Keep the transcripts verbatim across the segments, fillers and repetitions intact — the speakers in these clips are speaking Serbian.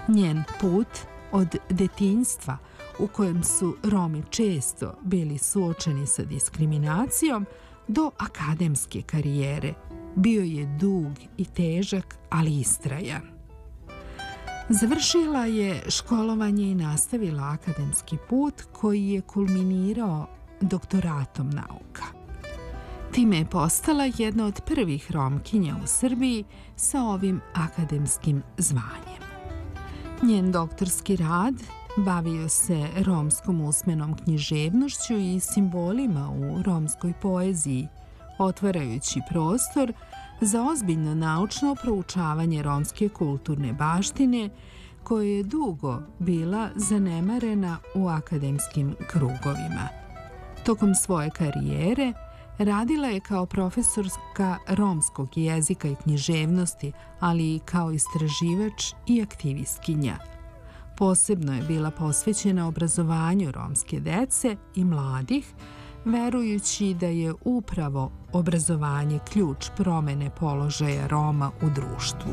Njen put od detinjstva, u kojem su Romi često bili suočeni sa diskriminacijom, do akademske karijere bio je dug i težak, ali istrajan. Završila je školovanje i nastavila akademski put koji je kulminirao doktoratom nauka. Time je postala jedna od prvih Romkinja u Srbiji sa ovim akademskim zvanjem. Njen doktorski rad bavio se romskom usmenom književnošću i simbolima u romskoj poeziji, otvarajući prostor za ozbiljno naučno proučavanje romske kulturne baštine, koja je dugo bila zanemarena u akademskim krugovima. Tokom svoje karijere radila je kao profesorka romskog jezika i književnosti, ali i kao istraživač i aktivistkinja. Posebno je bila posvećena obrazovanju romske dece i mladih, verujući da je upravo obrazovanje ključ promene položaja Roma u društvu.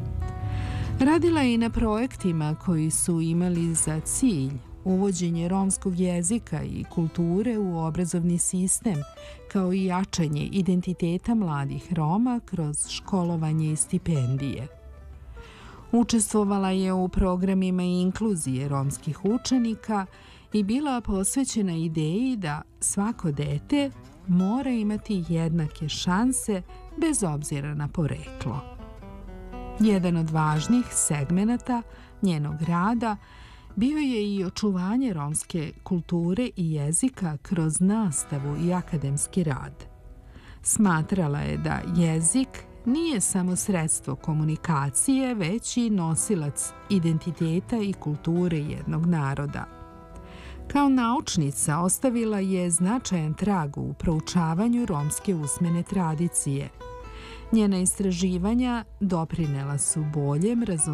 Radila je i na projektima koji su imali za cilj uvođenje romskog jezika i kulture u obrazovni sistem, kao i jačanje identiteta mladih Roma kroz školovanje i stipendije. Učestvovala je u programima inkluzije romskih učenika i bila posvećena ideji da svako dete mora imati jednake šanse bez obzira na poreklo. Jedan od važnih segmenata njenog rada bio je i očuvanje romske kulture i jezika kroz nastavu i akademski rad. Smatrala je da jezik nije samo sredstvo komunikacije, već i nosilac identiteta i kulture jednog naroda. Kao naučnica ostavila je značajan trag u proučavanju romske usmene tradicije. Njena istraživanja doprinela su boljem razumijevanju